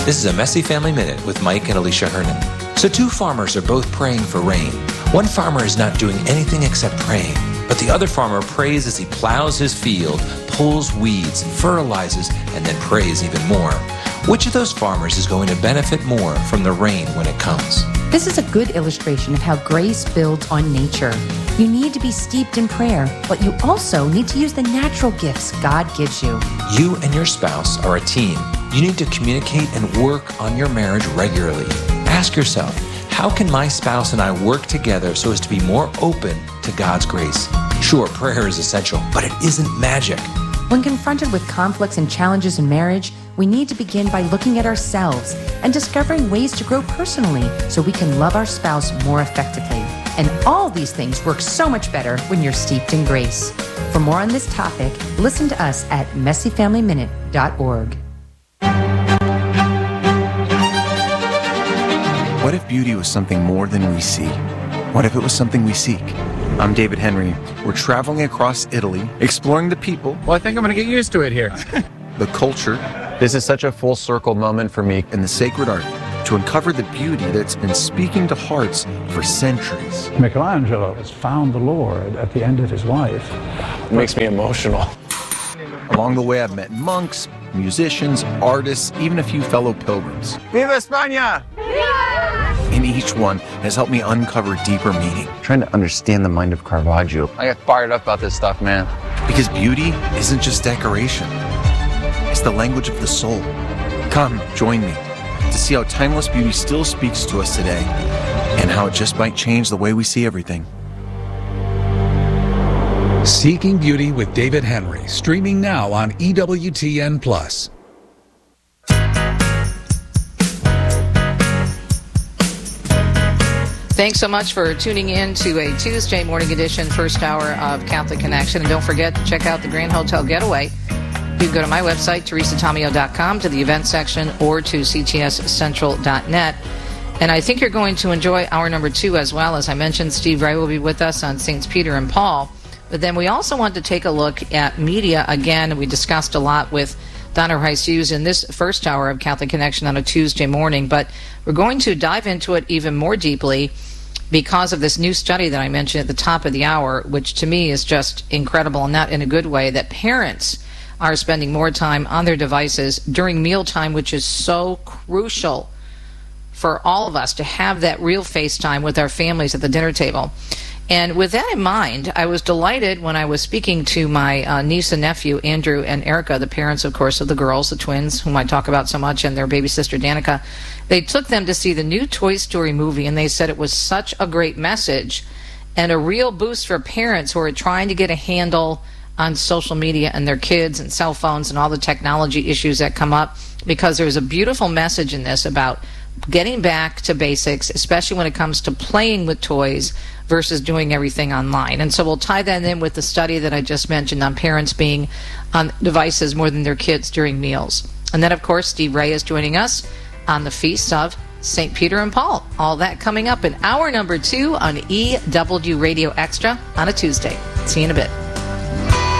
This is a Messy Family Minute with Mike and Alicia Hernan. So two farmers are both praying for rain. One farmer is not doing anything except praying, but the other farmer prays as he plows his field, pulls weeds, fertilizes, and then prays even more. Which of those farmers is going to benefit more from the rain when it comes? This is a good illustration of how grace builds on nature. You need to be steeped in prayer, but you also need to use the natural gifts God gives you. You and your spouse are a team. You need to communicate and work on your marriage regularly. Ask yourself, how can my spouse and I work together so as to be more open to God's grace? Sure, prayer is essential, but it isn't magic. When confronted with conflicts and challenges in marriage, we need to begin by looking at ourselves and discovering ways to grow personally so we can love our spouse more effectively. And all these things work so much better when you're steeped in grace. For more on this topic, listen to us at messyfamilyminute.org. What if beauty was something more than we see? What if it was something we seek? I'm David Henry. We're traveling across Italy, exploring the people. Well, I think I'm going to get used to it here. The culture. This is such a full circle moment for me. And the sacred art to uncover the beauty that's been speaking to hearts for centuries. Michelangelo has found the Lord at the end of his life. It makes me emotional. Along the way, I've met monks, musicians, artists, even a few fellow pilgrims. Viva España! And each one has helped me uncover deeper meaning. Trying to understand the mind of Caravaggio. I get fired up about this stuff, man. Because beauty isn't just decoration. It's the language of the soul. Come, join me to see how timeless beauty still speaks to us today and how it just might change the way we see everything. Seeking Beauty with David Henry, streaming now on EWTN+. Thanks so much for tuning in to a Tuesday morning edition, first hour of Catholic Connection. And don't forget to check out the Grand Hotel Getaway. You can go to my website, teresatomeo.com, to the event section, or to ctscentral.net. And I think you're going to enjoy hour number 2 as well. As I mentioned, Steve Ray will be with us on Saints Peter and Paul. But then we also want to take a look at media again. We discussed a lot with Donna Rice Hughes in this first hour of Catholic Connection on a Tuesday morning. But we're going to dive into it even more deeply because of this new study that I mentioned at the top of the hour, which to me is just incredible, and not in a good way, that parents are spending more time on their devices during mealtime, which is so crucial for all of us to have that real face time with our families at the dinner table. And with that in mind, I was delighted when I was speaking to my niece and nephew, Andrew and Erica, the parents, of course, of the girls, the twins, whom I talk about so much, and their baby sister, Danica. They took them to see the new Toy Story movie, and they said it was such a great message and a real boost for parents who are trying to get a handle on social media and their kids and cell phones and all the technology issues that come up, because there's a beautiful message in this about getting back to basics, especially when it comes to playing with toys versus doing everything online. And so we'll tie that in with the study that I just mentioned on parents being on devices more than their kids during meals. And then, of course, Steve Ray is joining us on the feast of St. Peter and Paul. All that coming up in hour number 2 on EW Radio Extra on a Tuesday. See you in a bit.